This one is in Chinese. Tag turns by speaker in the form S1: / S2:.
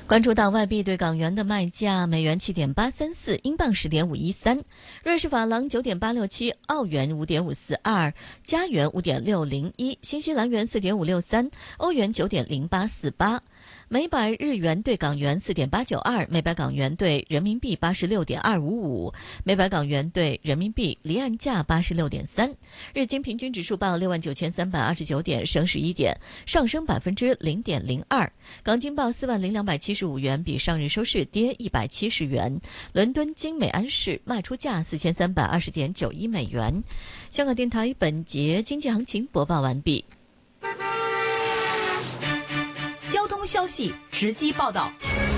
S1: 关注到外币对港元的卖价：美元7.834，英镑10.513，瑞士法郎9.867，澳元5.542，加元5.601，新西兰元4.563，欧元9.0848。每百日元对港元4.892，每百港元对人民币86.255，每百港元对人民币离岸价86.3。日经平均指数报69329点，升11点，上升0.02%。港金报40275元，比上日收市跌170元。伦敦金美安士卖出价4320.91美元。香港电台本节经济行情播报完毕。
S2: 交通消息直击报道。